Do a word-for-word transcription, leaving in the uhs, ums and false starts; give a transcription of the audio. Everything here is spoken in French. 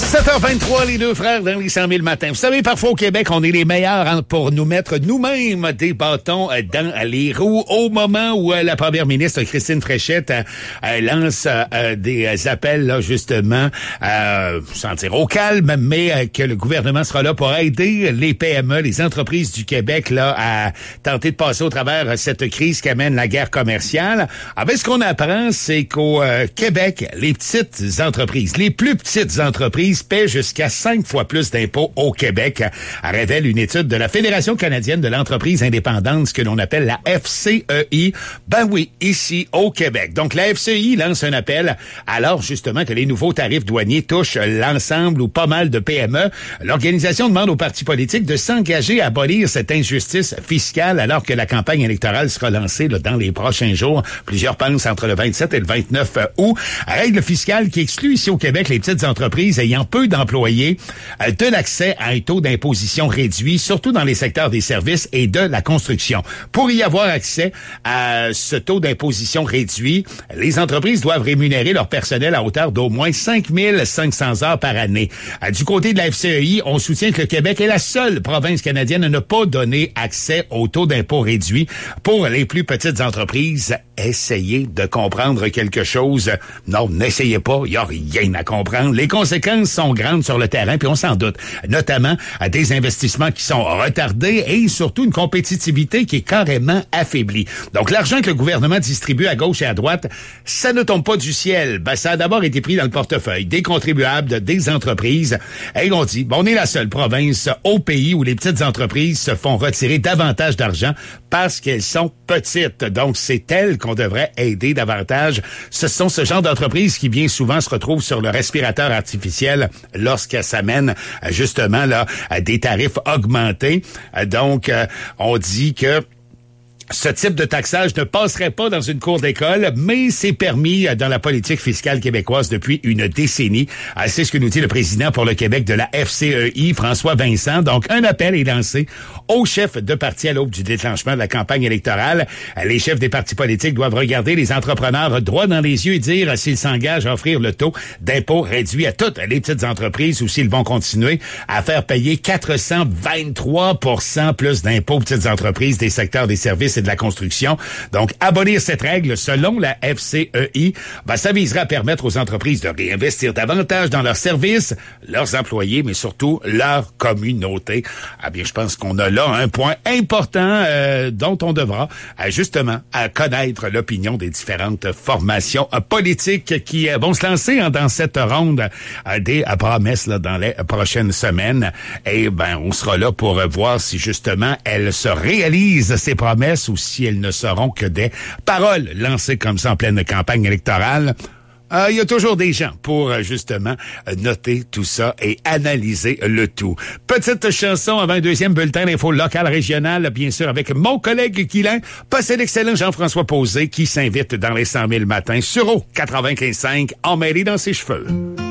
sept heures vingt-trois, les deux frères dans les cent mille matins. Vous savez, parfois au Québec, on est les meilleurs hein, pour nous mettre nous-mêmes des bâtons euh, dans les roues au moment où euh, la première ministre Christine Fréchette euh, euh, lance euh, des appels, là, justement, euh, sans dire au calme, mais euh, que le gouvernement sera là pour aider les P M E, les entreprises du Québec, là, à tenter de passer au travers cette crise qui amène la guerre commerciale. Ah ben, ce qu'on apprend, c'est qu'au euh, Québec, les petites entreprises, les plus petites entreprises paient jusqu'à cinq fois plus d'impôts au Québec, révèle une étude de la Fédération canadienne de l'entreprise indépendante, ce que l'on appelle la F C E I. Ben oui, ici au Québec. Donc la F C E I lance un appel alors justement que les nouveaux tarifs douaniers touchent l'ensemble ou pas mal de P M E. L'organisation demande aux partis politiques de s'engager à abolir cette injustice fiscale alors que la campagne électorale sera lancée là, dans les prochains jours. Plusieurs pensent entre le vingt-sept et le vingt-neuf août. Règle fiscale qui exclut ici au Québec les petites entreprises ayant peu d'employés euh, de l'accès à un taux d'imposition réduit, surtout dans les secteurs des services et de la construction. Pour y avoir accès à ce taux d'imposition réduit, les entreprises doivent rémunérer leur personnel à hauteur d'au moins cinq mille cinq cents heures par année. Euh, du côté de la F C E I, on soutient que le Québec est la seule province canadienne à ne pas donner accès au taux d'impôt réduit pour les plus petites entreprises. Essayez de comprendre quelque chose. Non, n'essayez pas, il n'y a rien à comprendre. Les conséquences sont grandes sur le terrain, puis on s'en doute, notamment à des investissements qui sont retardés et surtout une compétitivité qui est carrément affaiblie. Donc l'argent que le gouvernement distribue à gauche et à droite, ça ne tombe pas du ciel. Ben, ça a d'abord été pris dans le portefeuille des contribuables, des entreprises. Et on dit, bon, on est la seule province au pays où les petites entreprises se font retirer davantage d'argent parce qu'elles sont petites. Donc c'est elles qu'on devrait aider davantage. Ce sont ce genre d'entreprises qui bien souvent se retrouvent sur le respirateur artificiel lorsque ça mène justement là à des tarifs augmentés. Donc, euh, on dit que ce type de taxage ne passerait pas dans une cour d'école, mais c'est permis dans la politique fiscale québécoise depuis une décennie. C'est ce que nous dit le président pour le Québec de la F C E I, François Vincent. Donc, un appel est lancé aux chefs de partis à l'aube du déclenchement de la campagne électorale. Les chefs des partis politiques doivent regarder les entrepreneurs droit dans les yeux et dire s'ils s'engagent à offrir le taux d'impôt réduit à toutes les petites entreprises ou s'ils vont continuer à faire payer quatre cent vingt-trois pour cent plus d'impôts aux petites entreprises des secteurs des services et de la construction. Donc, abolir cette règle, selon la F C E I, ben, ça visera à permettre aux entreprises de réinvestir davantage dans leurs services, leurs employés, mais surtout leur communauté. Ah bien, je pense qu'on a là un point important euh, dont on devra euh, justement à connaître l'opinion des différentes formations euh, politiques qui euh, vont se lancer hein, dans cette ronde euh, des euh, promesses là, dans les prochaines semaines. Et ben, on sera là pour euh, voir si justement elles se réalisent, ces promesses, ou si elles ne seront que des paroles lancées comme ça en pleine campagne électorale. Il euh, y a toujours des gens pour euh, justement euh, noter tout ça et analyser le tout. Petite chanson avant un deuxième bulletin d'info local régional, bien sûr, avec mon collègue Guilain. Passez l'excellent Jean-François Posé qui s'invite dans les cent mille matins sur O quatre-vingt-quinze cinq emmêlé dans ses cheveux.